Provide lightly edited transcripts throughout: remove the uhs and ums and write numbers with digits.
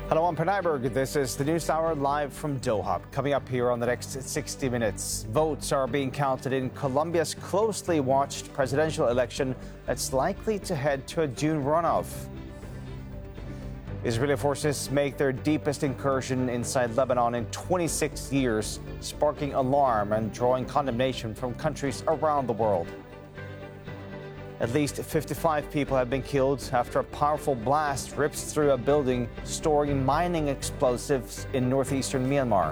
Hello, I'm Per Nyberg. This is the News Hour live from Doha. Coming up here on the next 60 minutes, votes are being counted in Colombia's closely watched presidential election that's likely to head to a June runoff. Israeli forces make their deepest incursion inside Lebanon in 26 years, sparking alarm and drawing condemnation from countries around the world. At least 55 people have been killed after a powerful blast rips through a building storing mining explosives in northeastern Myanmar.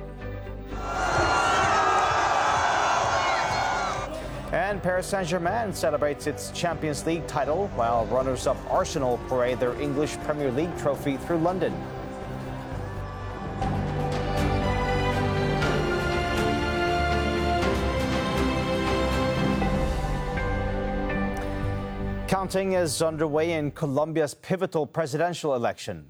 And Paris Saint-Germain celebrates its Champions League title, while runners-up Arsenal parade their English Premier League trophy through London. Counting is underway in Colombia's pivotal presidential election.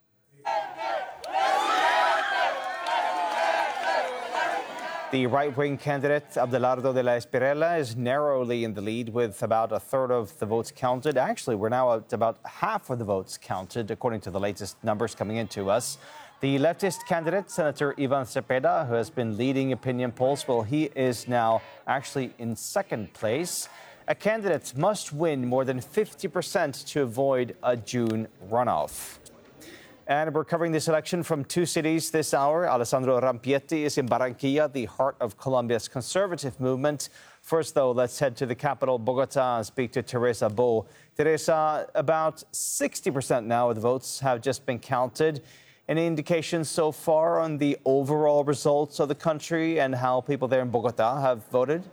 The right-wing candidate, Abelardo de la Espriella, is narrowly in the lead with about a third of the votes counted. Actually, we're now at about half of the votes counted, according to the latest numbers coming into us. The leftist candidate, Senator Ivan Cepeda, who has been leading opinion polls, well, he is now actually in second place. A candidate must win more than 50% to avoid a June runoff. And we're covering this election from two cities this hour. Alessandro Rampietti is in Barranquilla, the heart of Colombia's conservative movement. First, though, let's head to the capital, Bogota, and speak to Teresa Bo. Teresa, about 60% now of the votes have just been counted. Any indications so far on the overall results of the country and how people there in Bogota have voted?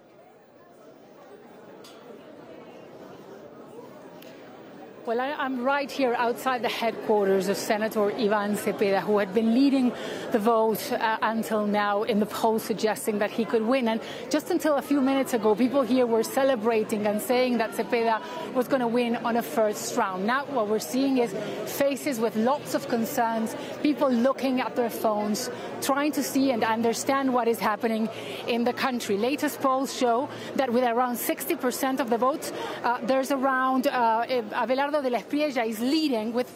Well, I'm right here outside the headquarters of Senator Ivan Cepeda, who had been leading the vote until now in the poll, suggesting that he could win. And just until a few minutes ago, people here were celebrating and saying that Cepeda was going to win on a first round. Now what we're seeing is faces with lots of concerns, people looking at their phones, trying to see and understand what is happening in the country. Latest polls show that with around 60% of the votes, there's around Abelardo de la Espriella is leading with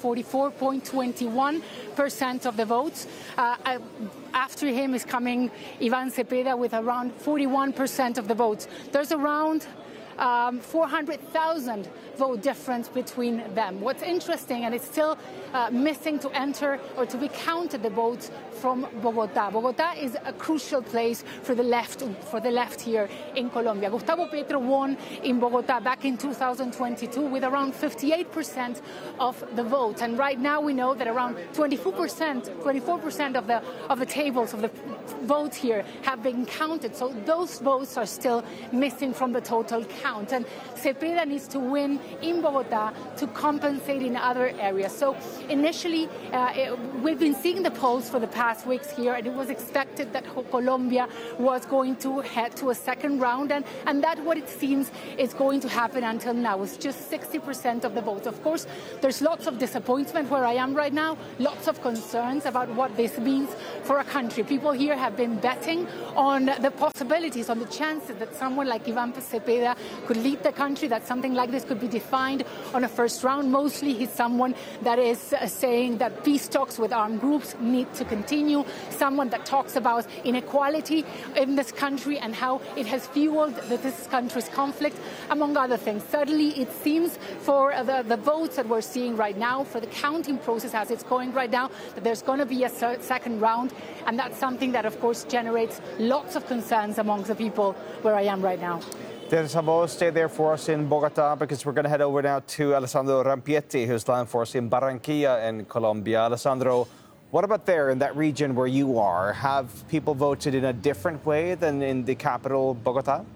44.21% of the votes. After him is coming Ivan Cepeda with around 41% of the votes. There's around 400,000 vote difference between them. What's interesting, and it's still missing to enter or to be counted, the votes from Bogota. Bogota is a crucial place for the left here in Colombia. Gustavo Petro won in Bogota back in 2022 with around 58% of the vote, and right now we know that around 24% of the tables of the votes here have been counted. So those votes are still missing from the total count, and Cepeda needs to win in Bogota to compensate in other areas. So initially, we've been seeing the polls for the past weeks here, and it was expected that Colombia was going to head to a second round, and that's what it seems is going to happen until now. It's just 60% of the votes. Of course, there's lots of disappointment where I am right now, lots of concerns about what this means for a country. People here have been betting on the possibilities, on the chances that someone like Ivan Cepeda could lead the country, that something like this could be defined on a first round. Mostly he's someone that is saying that peace talks with armed groups need to continue, someone that talks about inequality in this country and how it has fueled this country's conflict, among other things. Suddenly, it seems for the votes that we're seeing right now, for the counting process as it's going right now, that there's going to be a second round, and that's something that, of course, generates lots of concerns among the people where I am right now. Teresa Bo, stay there for us in Bogota, because we're going to head over now to Alessandro Rampietti, who's live for us in Barranquilla in Colombia. Alessandro, what about there in that region where you are? Have people voted in a different way than in the capital, Bogota?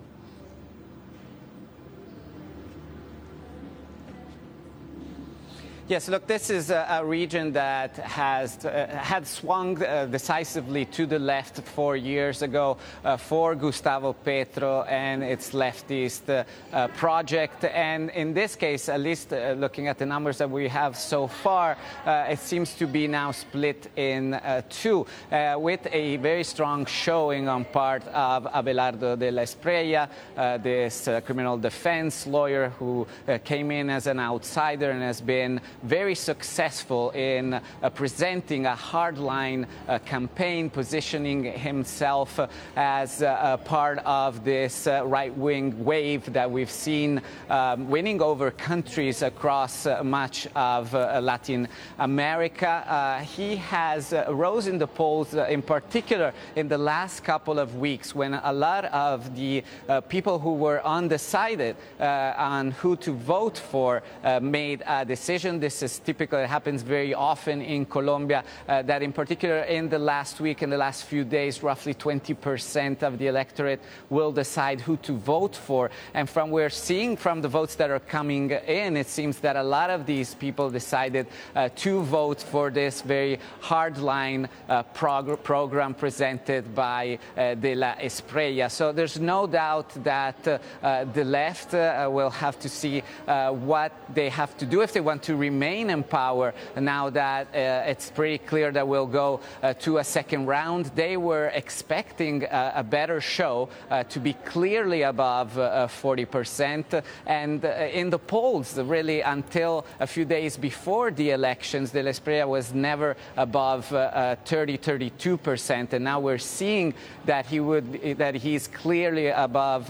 Yes, look, this is a region that had swung decisively to the left 4 years ago for Gustavo Petro and its leftist project. And in this case, at least looking at the numbers that we have so far, it seems to be now split in two, with a very strong showing on part of Abelardo de la Espriella, this criminal defense lawyer who came in as an outsider and has been very successful in presenting a hardline campaign, positioning himself as a part of this right-wing wave that we've seen winning over countries across much of Latin America. He has rose in the polls, in particular in the last couple of weeks, when a lot of the people who were undecided on who to vote for made a decision. This is typical. It happens very often in Colombia, that in particular in the last week, in the last few days, roughly 20% of the electorate will decide who to vote for. And from we're seeing from the votes that are coming in, it seems that a lot of these people decided to vote for this very hardline program presented by De La Espriella. So there's no doubt that the left will have to see what they have to do if they want to remain in power, now that it's pretty clear that we'll go to a second round. They were expecting a better show, to be clearly above 40%. And in the polls, really, until a few days before the elections, De La Espriella was never above 32%. And now we're seeing that he's clearly above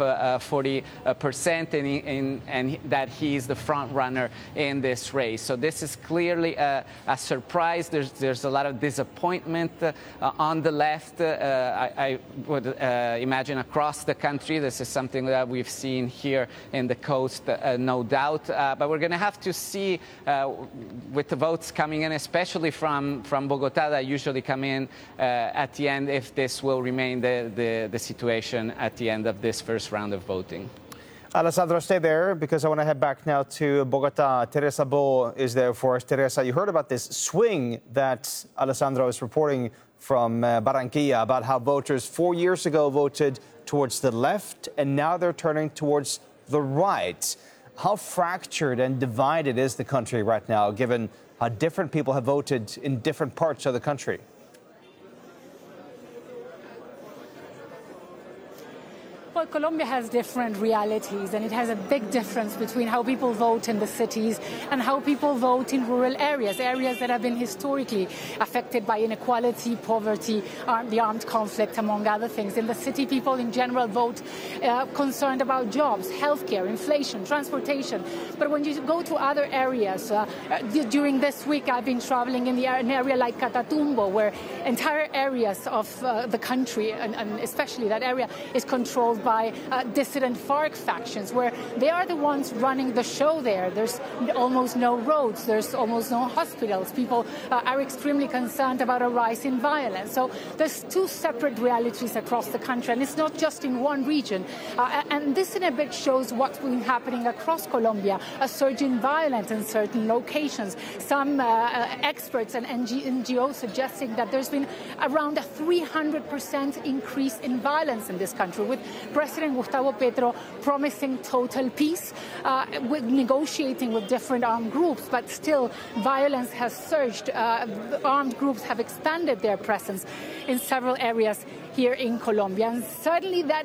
40%, and that he's the front runner in this race. So this is clearly a surprise. There's a lot of disappointment on the left. I would imagine across the country. This is something that we've seen here in the coast, no doubt. But we're going to have to see with the votes coming in, especially from Bogota, that usually come in at the end, if this will remain the situation at the end of this first round of voting. Alessandro, stay there, because I want to head back now to Bogota. Teresa Bo is there for us. Teresa, you heard about this swing that Alessandro is reporting from Barranquilla, about how voters 4 years ago voted towards the left, and now they're turning towards the right. How fractured and divided is the country right now, given how different people have voted in different parts of the country? Well, Colombia has different realities, and it has a big difference between how people vote in the cities and how people vote in rural areas, areas that have been historically affected by inequality, poverty, the armed conflict, among other things. In the city, people in general vote concerned about jobs, healthcare, inflation, transportation. But when you go to other areas, during this week I've been traveling in an area like Catatumbo, where entire areas of the country, and especially that area, is controlled by dissident FARC factions, where they are the ones running the show there. There's almost no roads, there's almost no hospitals. People are extremely concerned about a rise in violence. So there's two separate realities across the country, and it's not just in one region. And this in a bit shows what's been happening across Colombia, a surge in violence in certain locations. Some experts and NGOs suggesting that there's been around a 300% increase in violence in this country, with President Gustavo Petro promising total peace, with negotiating with different armed groups, but still violence has surged. Armed groups have expanded their presence in several areas here in Colombia, and certainly that